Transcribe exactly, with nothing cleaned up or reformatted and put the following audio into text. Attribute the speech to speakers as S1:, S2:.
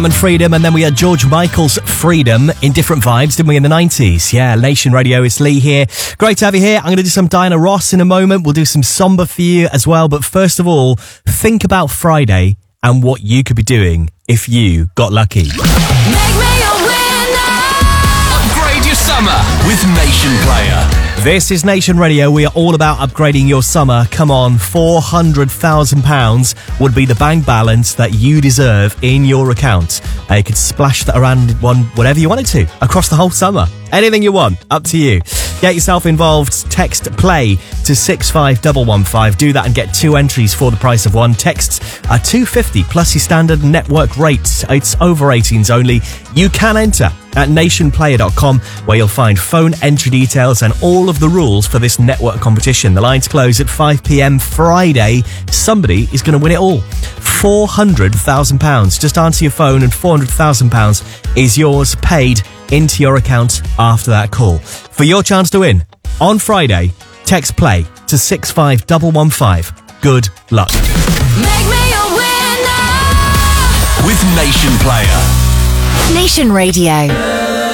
S1: And Freedom, and then we had George Michael's Freedom in different vibes, didn't we, in the nineties? Yeah, Nation Radio, it's Lee here. Great to have you here. I'm going to do some Diana Ross in a moment. We'll do some Somber for you as well. But first of all, think about Friday and what you could be doing if you got lucky.
S2: Make me a winner.
S3: Upgrade your summer with Nation Player.
S1: This is Nation Radio. We are all about upgrading your summer. Come on, four hundred thousand pounds would be the bank balance that you deserve in your account. Uh, you could splash that around one whatever you wanted to across the whole summer. Anything you want, up to you. Get yourself involved. Text PLAY to six five one one five. Do that and get two entries for the price of one. Texts are two fifty plus your standard network rates. It's over eighteens only. You can enter at nation player dot com, where you'll find phone entry details and all of the rules for this network competition. The lines close at five p.m. Friday. Somebody is going to win it all. four hundred thousand pounds. Just answer your phone and four hundred thousand pounds is yours, paid into your account after that call. For your chance to win on Friday, text PLAY to six five one one five. Good luck.
S2: Make me a winner.
S3: With Nation Player.
S4: Nation Radio.